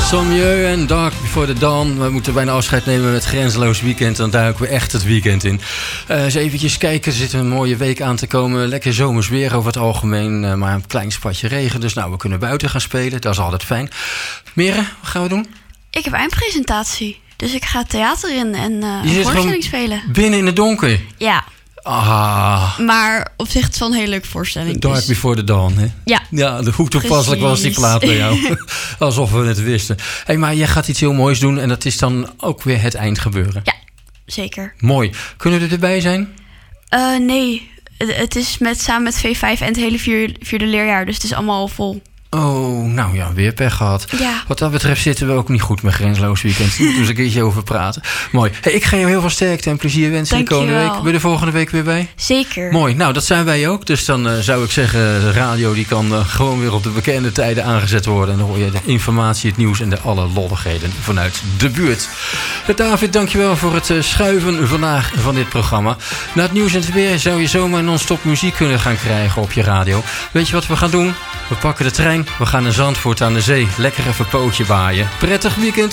Sommieu en Dark Before the Dawn. We moeten bijna afscheid nemen met Grenzeloos Weekend. Dan duiken we echt het weekend in. Eens eventjes kijken. Er zit een mooie week aan te komen. Lekker zomers weer over het algemeen. Maar een klein spatje regen. Dus nou, we kunnen buiten gaan spelen. Dat is altijd fijn. Mere, wat gaan we doen? Ik heb eindpresentatie. Dus ik ga theater in en een voorstelling spelen. Binnen in het donker? Ja. Ah. Maar op zich is het wel een hele leuke voorstelling. Dark dus. Before the Dawn, hè? Ja. Ja, hoe toepasselijk was die plaat bij jou. Alsof we het wisten. Hey, maar jij gaat iets heel moois doen en dat is dan ook weer het eindgebeuren. Ja, zeker. Mooi. Kunnen we erbij zijn? Nee. Het is samen met V5 en het hele vierde leerjaar. Dus het is allemaal vol. Oh, nou ja, weer pech gehad. Ja. Wat dat betreft zitten we ook niet goed met Grenzeloos Weekend. Daar moeten we eens een keertje over praten. Mooi. Hey, ik ga je heel veel sterkte en plezier wensen de komende week. Ben je de volgende week weer bij? Zeker. Mooi. Nou, dat zijn wij ook. Dus dan zou ik zeggen, de radio die kan gewoon weer op de bekende tijden aangezet worden. En dan hoor je de informatie, het nieuws en de alle lolligheden vanuit de buurt. David, dankjewel voor het schuiven vandaag van dit programma. Na het nieuws en het weer zou je zomaar non-stop muziek kunnen gaan krijgen op je radio. Weet je wat we gaan doen? We pakken de trein, we gaan naar Zandvoort aan de zee. Lekker even pootje waaien. Prettig weekend.